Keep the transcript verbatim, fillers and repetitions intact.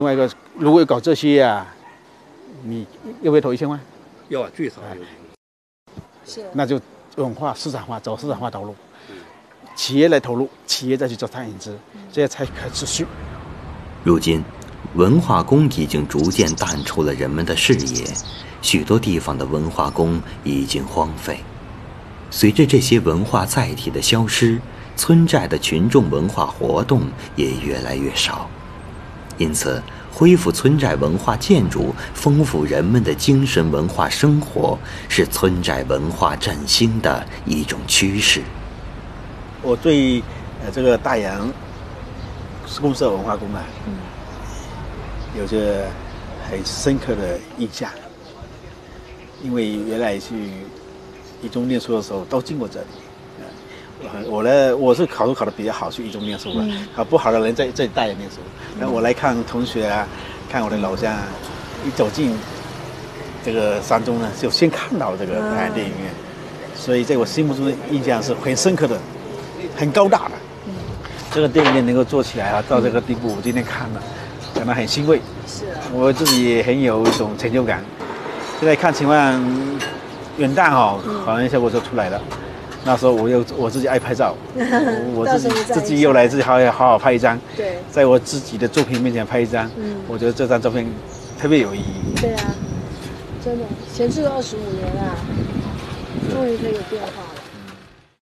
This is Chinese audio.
另外一个，如果搞这些啊，你要不要投一千万？ 要啊，最少有。 是， 那就文化市场化，走市场化道路，企业来投入，企业再去做产引资，这样才可持续。 如今，文化宫已经逐渐淡出了人们的视野，许多地方的文化宫已经荒废。随着这些文化载体的消失，村寨的群众文化活动也越来越少。因此，恢复村寨文化建筑，丰富人们的精神文化生活，是村寨文化振兴的一种趋势。 我对呃这个大洋公社文化宫啊，嗯，有着很深刻的印象，因为原来去一中念书的时候都经过这里。我呢，我是考试考得比较好，去一中念书了。考不好的人在这里大洋念书。那我来看同学啊，看我的老乡啊，一走进这个山中呢，就先看到这个大洋电影院，所以在我心目中的印象是很深刻的，很高大的。这个电影院能够做起来啊，到这个地步，我今天看了，感到很欣慰。 是， 我自己也很有一种成就感。现在看情况，元旦哈、哦，好像效果就出来了。那时候我又我自己爱拍照，我自己自己又来自己好好好拍一张， 对， 在我自己的作品面前拍一张，嗯，我觉得这张照片特别有意义。 对啊，真的，闲置了二十五年啊，终于可以有变化。